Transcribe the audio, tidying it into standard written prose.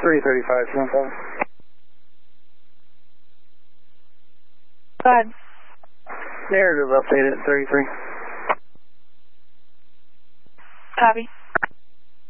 335, 7. Go ahead. Narrative updated at 33. Copy.